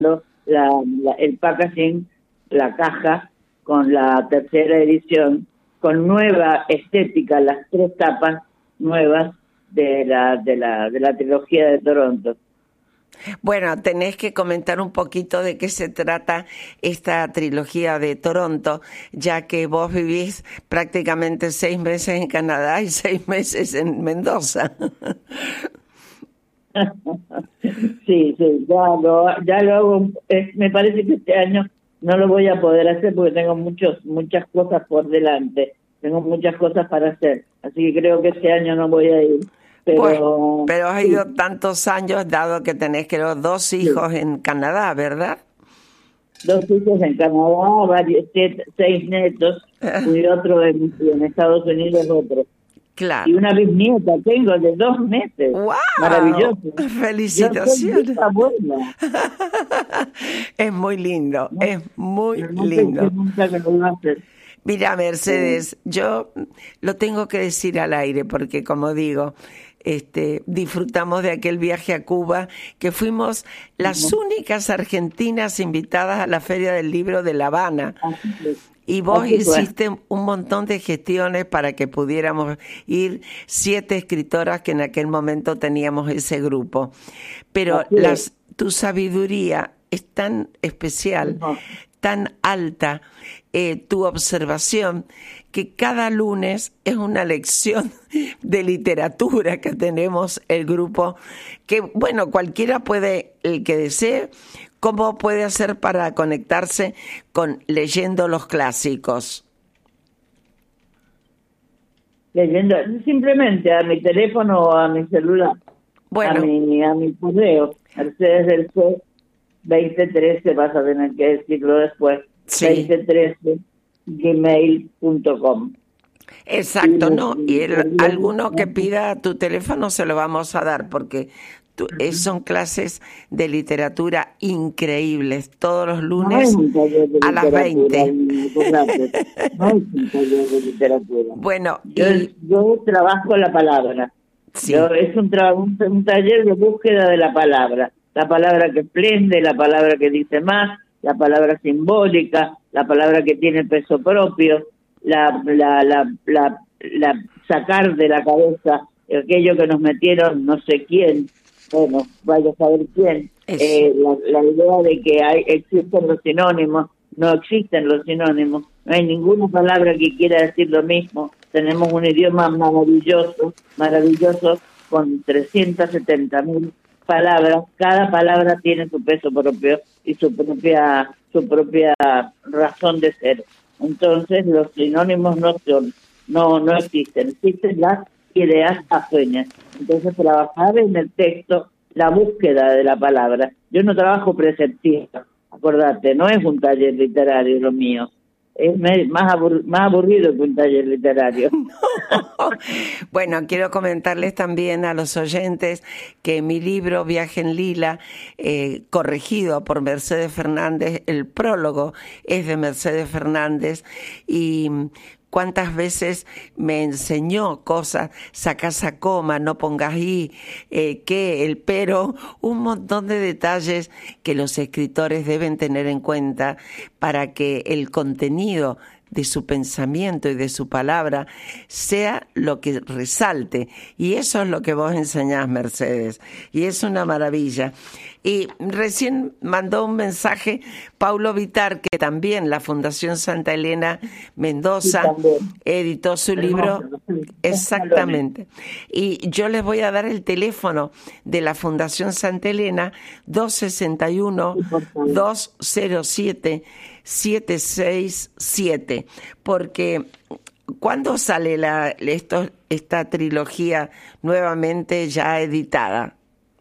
el packaging, la caja, con la tercera edición, con nueva estética, las 3 tapas nuevas de la trilogía de Toronto. Bueno, tenés que comentar un poquito de qué se trata esta trilogía de Toronto, ya que vos vivís prácticamente 6 meses en Canadá y 6 meses en Mendoza. Sí, ya lo hago. Me parece que este año no lo voy a poder hacer porque tengo muchas cosas por delante. Tengo muchas cosas para hacer. Así que creo que este año no voy a ir. Pero has ido tantos años, dado que tenés creo 2 hijos en Canadá, ¿verdad? 2 hijos en Canadá, 6 nietos y otro en Estados Unidos, otro. Claro. Y una bisnieta tengo de 2 meses. ¡Wow! Maravilloso. Felicitaciones. Yo soy abuela. Es muy lindo, No, es muy lindo. Nunca que lo voy a hacer. Mira, Mercedes, yo lo tengo que decir al aire porque, como digo, disfrutamos de aquel viaje a Cuba, que fuimos las únicas argentinas invitadas a la Feria del Libro de La Habana. Y vos hiciste un montón de gestiones para que pudiéramos ir 7 escritoras que en aquel momento teníamos ese grupo. Pero tu sabiduría es tan especial, tan alta, tu observación, que cada lunes es una lección de literatura que tenemos el grupo, que bueno, cualquiera puede, el que desee, ¿cómo puede hacer para conectarse con leyendo los clásicos? Leyendo, simplemente a mi teléfono o a mi celular, bueno, a mi correo, Mercedes del C 2013, vas a tener que decirlo después, sí. 2013 gmail.com. Exacto, ¿no? Y alguno que pida tu teléfono se lo vamos a dar, porque son clases de literatura increíbles, todos los lunes a las 20. No es un taller de literatura. Bueno, yo trabajo la palabra. Sí. Es un taller de búsqueda de la palabra que esplende, la palabra que dice más, la palabra simbólica, la palabra que tiene peso propio, la sacar de la cabeza aquello que nos metieron no sé quién, bueno, vaya a saber quién, la idea de que existen los sinónimos, no existen los sinónimos, no hay ninguna palabra que quiera decir lo mismo, tenemos un idioma maravilloso, con 370.000 palabras, cada palabra tiene su peso propio y su propia razón de ser. Entonces los sinónimos no existen las ideas ajenas. Entonces trabajar en el texto, la búsqueda de la palabra. Yo no trabajo preceptiva, acordate, no es un taller literario lo mío. Es más aburrido que un taller literario. No. Bueno, quiero comentarles también a los oyentes que mi libro Viaje en Lila, corregido por Mercedes Fernández, el prólogo es de Mercedes Fernández y cuántas veces me enseñó cosas, sacás esa coma, no pongas i, que, el pero, un montón de detalles que los escritores deben tener en cuenta para que el contenido de su pensamiento y de su palabra sea lo que resalte. Y eso es lo que vos enseñás, Mercedes. Y es una maravilla. Y recién mandó un mensaje Paulo Vitar, que también la Fundación Santa Elena Mendoza editó su libro. Exactamente. Y yo les voy a dar el teléfono de la Fundación Santa Elena, 261-207-767, porque ¿cuándo sale esta trilogía nuevamente ya editada?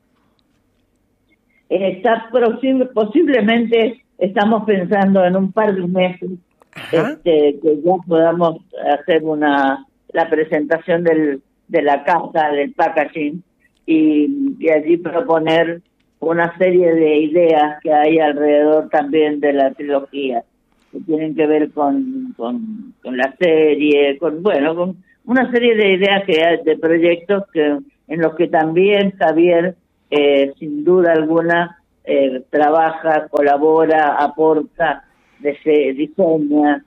Posiblemente estamos pensando en un par de meses que ya podamos hacer la presentación de la caja, del packaging y allí proponer una serie de ideas que hay alrededor también de la trilogía que tienen que ver con la serie, con una serie de ideas que hay, de proyectos en los que también Javier sin duda alguna trabaja, colabora, aporta, diseña,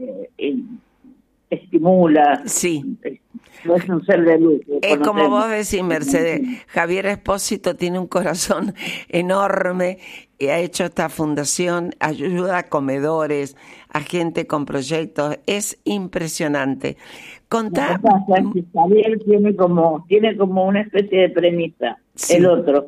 estimula. Sí. No es un ser de luz. Es como vos decís, Mercedes, Javier Espósito tiene un corazón enorme y ha hecho esta fundación, ayuda a comedores, a gente con proyectos, es impresionante. Contá. Lo que pasa es que Javier tiene como una especie de premisa, sí, el otro,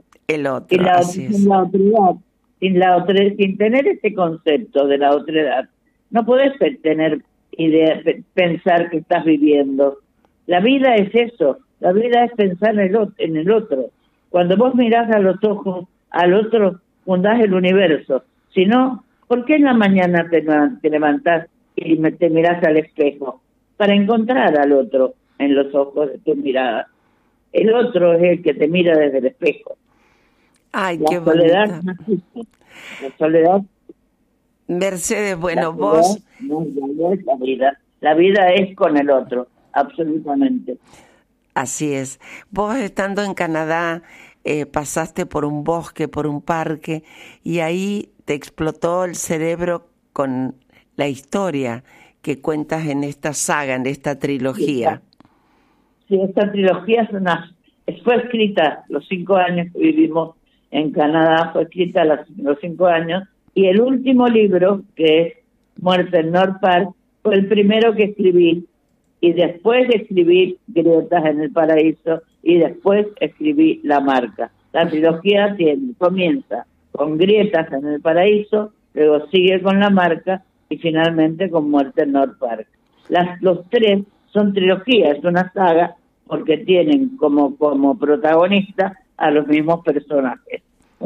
sin tener ese concepto de la otredad, no podés tener pensar que estás viviendo. La vida es eso, la vida es pensar en el otro. Cuando vos mirás a los ojos al otro, fundás el universo. Si no, ¿por qué en la mañana te levantás y te mirás al espejo? Para encontrar al otro en los ojos de tu mirada. El otro es el que te mira desde el espejo. Ay, la qué soledad bonita. no existe. La soledad. Mercedes, bueno, la vos... No es la vida. La vida es con el otro, absolutamente. Así es. Vos estando en Canadá, pasaste por un bosque, por un parque, y ahí te explotó el cerebro con la historia que cuentas en esta saga, en esta trilogía. Sí, esta trilogía fue escrita los 5 años que vivimos en Canadá, fue escrita los 5 años, y el último libro, que es Muerte en North Park, fue el primero que escribí, y después escribí Grietas en el Paraíso, y después escribí La Marca. La trilogía comienza con Grietas en el Paraíso, luego sigue con La Marca, y finalmente con Muerte en North Park. Los 3 son trilogías, es una saga, porque tienen como protagonista a los mismos personajes.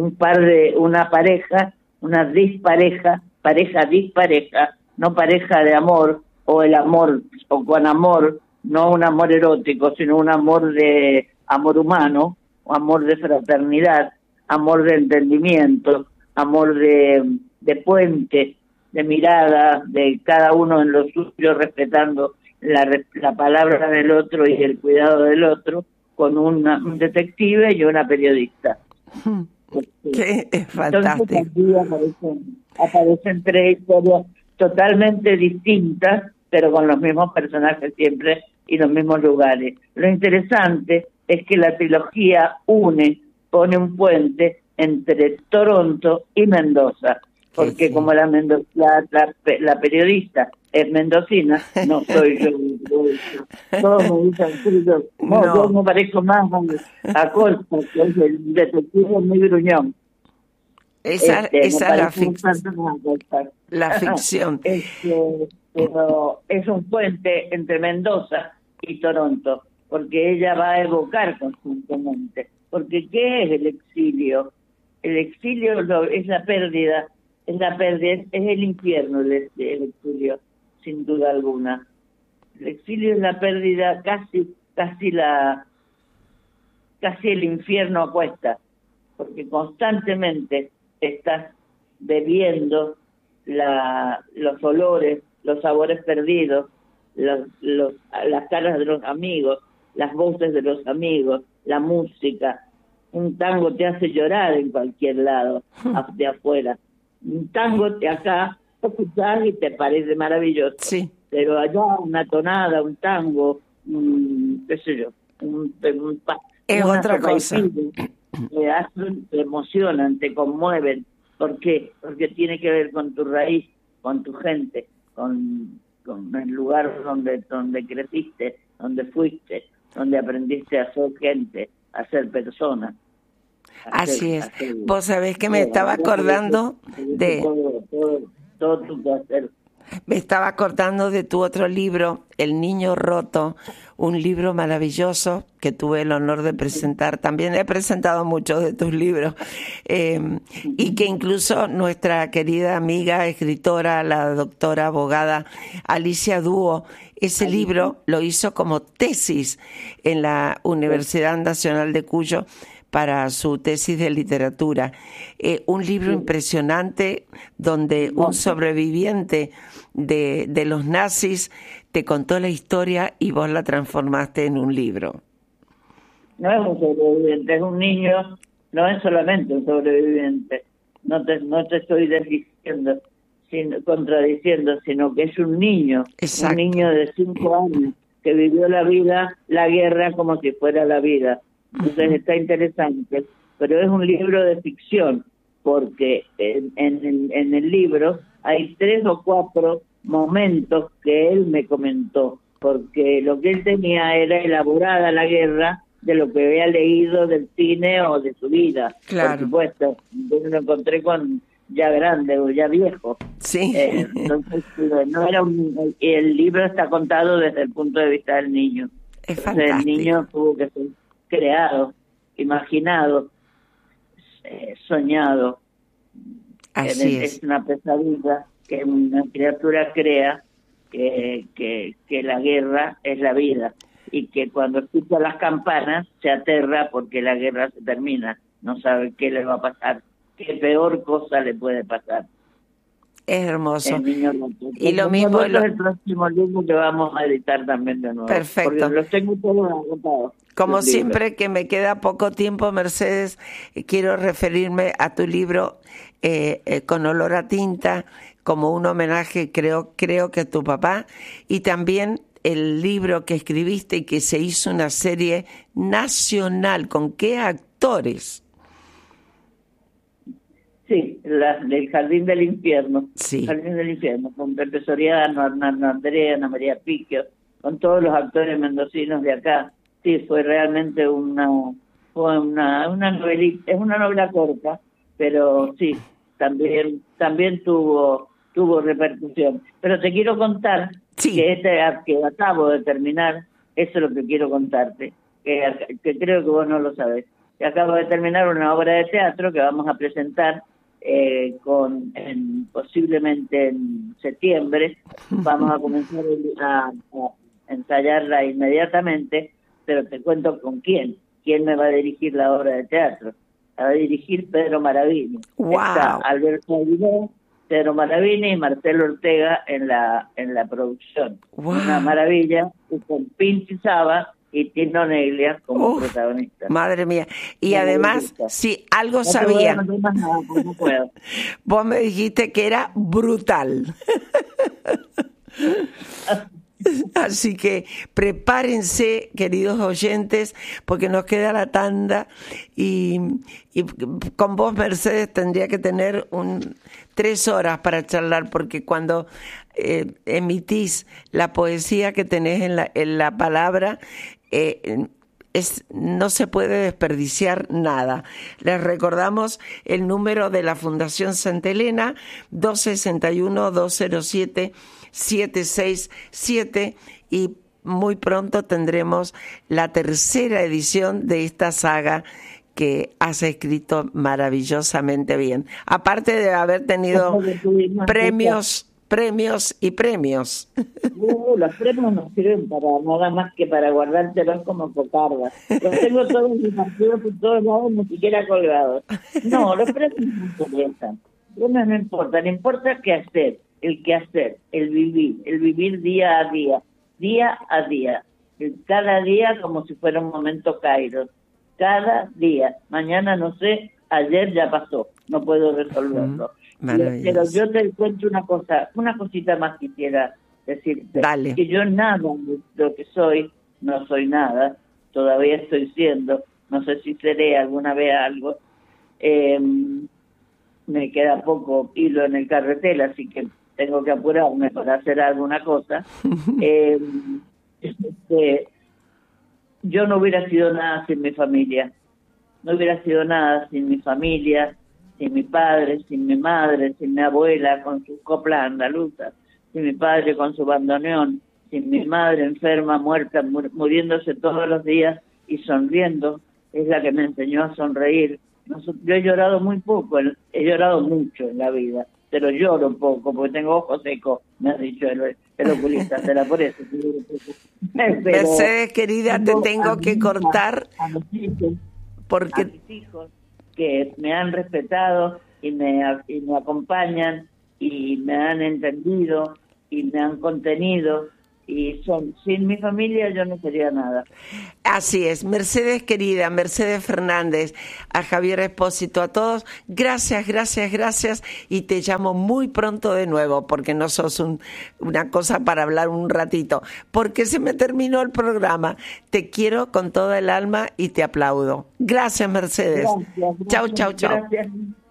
Una pareja, una dispareja, pareja dispareja, no pareja de amor, o el amor, o con amor, no un amor erótico, sino un amor humano, amor de fraternidad, amor de entendimiento, amor de puente, de mirada, de cada uno en lo suyo, respetando la palabra del otro y el cuidado del otro, con un detective y una periodista. ¡Qué fantástico! Entonces, aparecen 3 historias totalmente distintas, pero con los mismos personajes siempre y los mismos lugares. Lo interesante es que la trilogía pone un puente entre Toronto y Mendoza, porque sí, como la periodista es mendocina, no soy yo. Todos me dicen, yo me parezco más a Costa, que es el detective muy gruñón. Esa es la ficción. Pero es un puente entre Mendoza y Toronto, porque ella va a evocar constantemente. Porque ¿qué es el exilio? El exilio es la pérdida, es el infierno el exilio, sin duda alguna. El exilio es la pérdida, casi el infierno a cuestas, porque constantemente estás bebiendo los olores, los sabores perdidos, las caras de los amigos, las voces de los amigos, la música. Un tango te hace llorar en cualquier lado, de afuera. Un tango acá escuchás y te parece maravilloso. Sí. Pero allá una tonada, un tango, qué sé yo, es otra cosa. Te emocionan, te conmueven. ¿Por qué? Porque tiene que ver con tu raíz, con tu gente, con el lugar donde creciste, donde fuiste, donde aprendiste a ser gente, a ser persona. Así es. Vos sabés que me estaba acordando de... Todo tu placer. Me estaba acordando de tu otro libro, El Niño Roto, un libro maravilloso que tuve el honor de presentar. También he presentado muchos de tus libros y que incluso nuestra querida amiga, escritora, la doctora abogada Alicia Dúo, ese libro lo hizo como tesis en la Universidad Nacional de Cuyo para su tesis de literatura. Un libro impresionante donde un sobreviviente de los nazis te contó la historia y vos la transformaste en un libro. No es un sobreviviente, es un niño, no es solamente un sobreviviente, no te estoy desdiciendo, contradiciendo, sino que es un niño, Exacto. Un niño de 5 años que vivió la guerra como si fuera la vida. Entonces está interesante, pero es un libro de ficción, porque en el libro hay 3 o 4 momentos que él me comentó, porque lo que él tenía era elaborada la guerra de lo que había leído del cine o de su vida, claro. Por supuesto. Yo lo encontré ya grande o ya viejo. Sí. Entonces, no era el libro está contado desde el punto de vista del niño. Es Entonces, fantástico. el niño tuvo que ser creado, imaginado, soñado. Así Es una pesadilla que una criatura crea que la guerra es la vida, y que cuando escucha las campanas se aterra porque la guerra se termina, no sabe qué le va a pasar, qué peor cosa le puede pasar. Es hermoso. El niño y lo mismo es el próximo libro que vamos a editar también de nuevo. Perfecto. Porque los tengo todos agotados. Como siempre que me queda poco tiempo, Mercedes, quiero referirme a tu libro Con olor a tinta, como un homenaje, creo que a tu papá, y también el libro que escribiste y que se hizo una serie nacional. ¿Con qué actores? Sí, del Jardín del Infierno. Sí. Jardín del Infierno, con Pepe Soriano, Hernando Andrea, Ana María Picchio, con todos los actores mendocinos de acá. Sí, fue realmente una novelita, es una novela corta, pero sí, también tuvo repercusión. Pero te quiero contar que acabo de terminar, eso es lo que quiero contarte, que creo que vos no lo sabés. Que acabo de terminar una obra de teatro que vamos a presentar posiblemente en septiembre. Vamos a comenzar a ensayarla inmediatamente, pero te cuento con quién me va a dirigir la obra de teatro. La va a dirigir Pedro Maravini. Wow. Está Alberto Aguiló, Pedro Maravini y Marcelo Ortega en la producción. Wow. Una maravilla, con Pinchi Saba y Tino Neglia como protagonista. Madre mía. Y además, si algo sabía. No puedo. Vos me dijiste que era brutal. Así que prepárense, queridos oyentes, porque nos queda la tanda y con vos, Mercedes, tendría que tener 3 horas para charlar, porque cuando emitís la poesía que tenés en la palabra, no se puede desperdiciar nada. Les recordamos el número de la Fundación Santa Elena, 261-207-767, y muy pronto tendremos la 3ª edición de esta saga que has escrito maravillosamente bien. Aparte de haber tenido premios y premios. Los premios no sirven para nada más que para guardártelos como cocardas. Los tengo todos en mis archivos por todos lados, ni siquiera colgados. No, los premios no interesan. No importa, no importa qué hacer, el vivir día a día, cada día como si fuera un momento Kairos, cada día. Mañana no sé, ayer ya pasó, no puedo resolverlo. Pero yo te cuento una cosita más quisiera decirte. Dale. Que yo nada de lo que soy, no soy nada, todavía estoy siendo, no sé si seré alguna vez algo. Me queda poco hilo en el carretel, así que tengo que apurarme para hacer alguna cosa. Yo no hubiera sido nada sin mi familia, no hubiera sido nada sin mi familia, sin mi padre, sin mi madre, sin mi abuela con sus coplas andaluzas, sin mi padre con su bandoneón, sin mi madre enferma, muerta, muriéndose todos los días y sonriendo. Es la que me enseñó a sonreír. Yo he llorado muy poco, he llorado mucho en la vida, pero lloro poco porque tengo ojos secos, me ha dicho el oculista, será por eso. Mercedes, querida, te tengo que cortar. A mis hijos, porque a mis hijos que me han respetado y me acompañan y me han entendido y me han contenido y sin mi familia yo no sería nada. Así es, Mercedes querida, Mercedes Fernández, a Javier Espósito, a todos, gracias, y te llamo muy pronto de nuevo, porque no sos una cosa para hablar un ratito, porque se me terminó el programa. Te quiero con toda el alma y te aplaudo. Gracias, Mercedes. Chau. Gracias.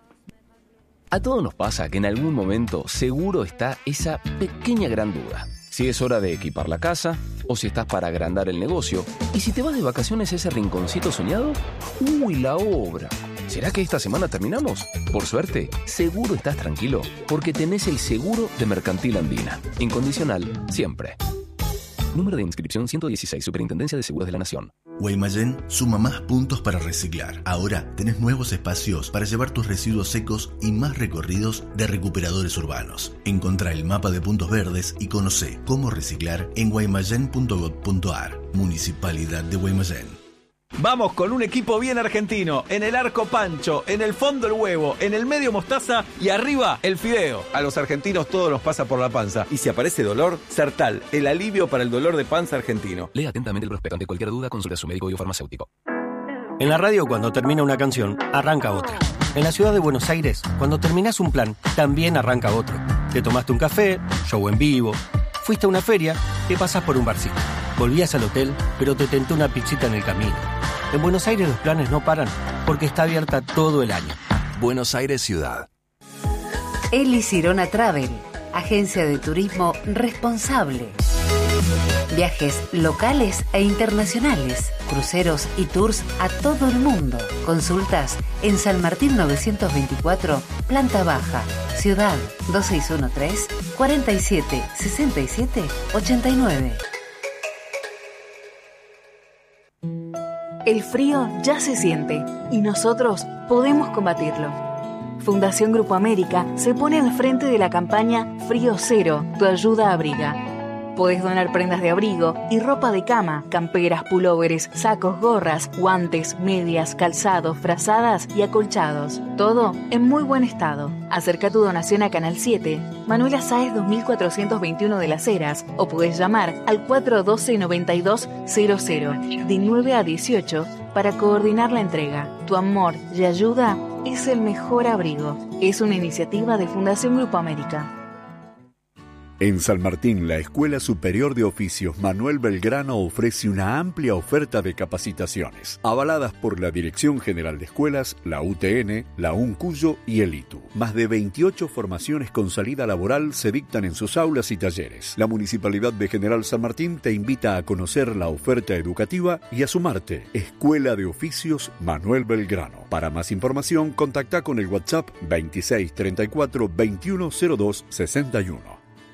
A todos nos pasa que en algún momento seguro está esa pequeña gran duda. Si es hora de equipar la casa, o si estás para agrandar el negocio, y si te vas de vacaciones a ese rinconcito soñado, ¡uy, la obra! ¿Será que esta semana terminamos? Por suerte, seguro estás tranquilo, porque tenés el seguro de Mercantil Andina. Incondicional, siempre. Número de inscripción 116, Superintendencia de Seguros de la Nación. Guaymallén suma más puntos para reciclar. Ahora tenés nuevos espacios para llevar tus residuos secos y más recorridos de recuperadores urbanos. Encontrá el mapa de puntos verdes y conocé cómo reciclar en guaymallén.gov.ar. Municipalidad de Guaymallén. Vamos con un equipo bien argentino. En el arco pancho, en el fondo el huevo, en el medio mostaza y arriba el fideo. A los argentinos todo nos pasa por la panza. Y si aparece dolor, Sertal, el alivio para el dolor de panza argentino. Lea atentamente el prospecto. Ante cualquier duda, consulte a su médico o farmacéutico. En la radio, cuando termina una canción, arranca otra. En la ciudad de Buenos Aires, cuando terminás un plan, también arranca otro. Te tomaste un café, show en vivo, fuiste a una feria, te pasás por un barcito. Volvías al hotel, pero te tentó una pizzita en el camino. En Buenos Aires los planes no paran, porque está abierta todo el año. Buenos Aires Ciudad. Eli Sirona Travel, agencia de turismo responsable. Viajes locales e internacionales, cruceros y tours a todo el mundo. Consultas en San Martín 924, planta baja, Ciudad 2613 47 67 89. El frío ya se siente y nosotros podemos combatirlo. Fundación Grupo América se pone al frente de la campaña Frío Cero, tu ayuda abriga. Podés donar prendas de abrigo y ropa de cama, camperas, pulóveres, sacos, gorras, guantes, medias, calzados, frazadas y acolchados. Todo en muy buen estado. Acerca tu donación a Canal 7, Manuela Sáez 2421 de Las Heras, o podés llamar al 412-9200 de 9 a 18 para coordinar la entrega. Tu amor y ayuda es el mejor abrigo. Es una iniciativa de Fundación Grupo América. En San Martín, la Escuela Superior de Oficios Manuel Belgrano ofrece una amplia oferta de capacitaciones, avaladas por la Dirección General de Escuelas, la UTN, la UNCUYO y el ITU. Más de 28 formaciones con salida laboral se dictan en sus aulas y talleres. La Municipalidad de General San Martín te invita a conocer la oferta educativa y a sumarte. Escuela de Oficios Manuel Belgrano. Para más información, contacta con el WhatsApp 2634 2102 61.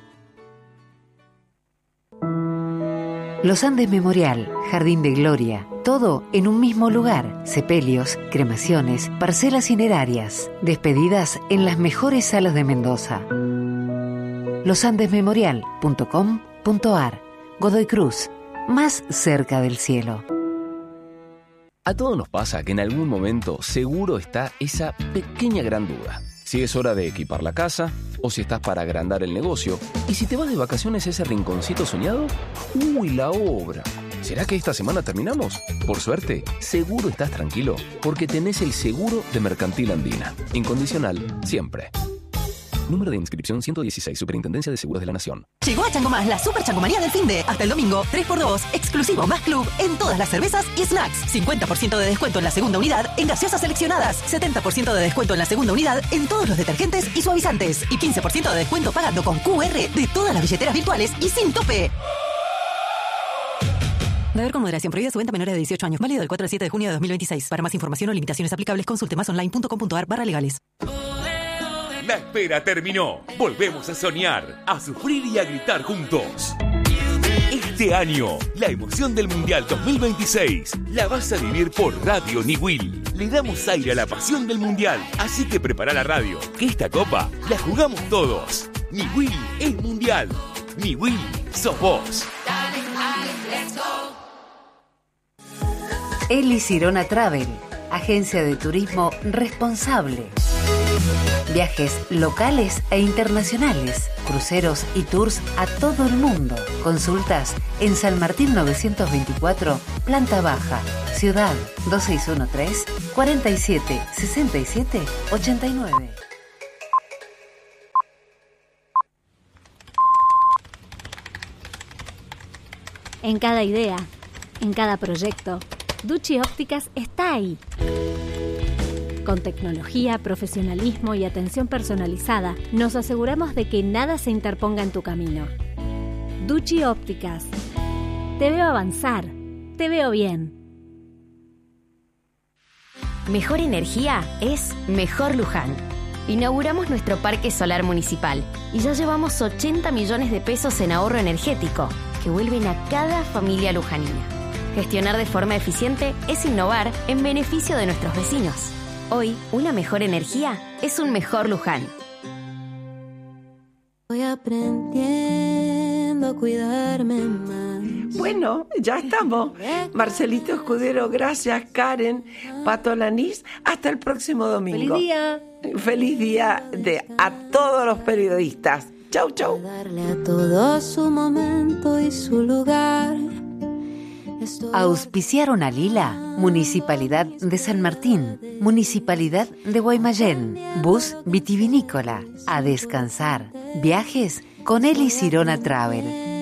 Los Andes Memorial, Jardín de Gloria, todo en un mismo lugar. Sepelios, cremaciones, parcelas cinerarias, despedidas en las mejores salas de Mendoza. losandesmemorial.com.ar. Godoy Cruz, más cerca del cielo. A todos nos pasa que en algún momento seguro está esa pequeña gran duda. Si es hora de equipar la casa, o si estás para agrandar el negocio, y si te vas de vacaciones a ese rinconcito soñado, ¡uy, la obra! ¿Será que esta semana terminamos? Por suerte, seguro estás tranquilo, porque tenés el seguro de Mercantil Andina. Incondicional, siempre. Número de inscripción 116, Superintendencia de Seguros de la Nación. Llegó a Chango Más la super changomanía del finde. Hasta el domingo, 3x2, exclusivo más club en todas las cervezas y snacks. 50% de descuento en la segunda unidad en gaseosas seleccionadas. 70% de descuento en la segunda unidad en todos los detergentes y suavizantes. Y 15% de descuento pagando con QR de todas las billeteras virtuales y sin tope. Beber con moderación. Prohibida su venta a menores de 18 años. Válido del 4 al 7 de junio de 2026. Para más información o limitaciones aplicables, consulte masonline.com.ar/legales. La espera terminó. Volvemos a soñar, a sufrir y a gritar juntos. Este año, la emoción del Mundial 2026 la vas a vivir por Radio Niwil. Le damos aire a la pasión del Mundial, así que prepara la radio, que esta copa la jugamos todos. Niwil es Mundial. Niwil sos vos. Eli Sirona Travel, agencia de turismo responsable. Viajes locales e internacionales, cruceros y tours a todo el mundo. Consultas en San Martín 924, planta baja, Ciudad 2613 47 67 89. En cada idea, en cada proyecto, Ducci Ópticas está ahí. Con tecnología, profesionalismo y atención personalizada, nos aseguramos de que nada se interponga en tu camino. Ducci Ópticas. Te veo avanzar. Te veo bien. Mejor energía es Mejor Luján. Inauguramos nuestro parque solar municipal y ya llevamos 80 millones de pesos en ahorro energético que vuelven a cada familia lujanina. Gestionar de forma eficiente es innovar en beneficio de nuestros vecinos. Hoy, una mejor energía es un mejor Luján. Voy aprendiendo a cuidarme más. Bueno, ya estamos. Marcelito Escudero, gracias. Karen, Pato Lanís. Hasta el próximo domingo. ¡Feliz día! Feliz día a todos los periodistas. Chau, chau. Darle a todo su momento y su lugar. Auspiciaron a Lila, Municipalidad de San Martín, Municipalidad de Guaymallén, Bus Vitivinícola, a descansar, viajes con Eli Sirona Travel.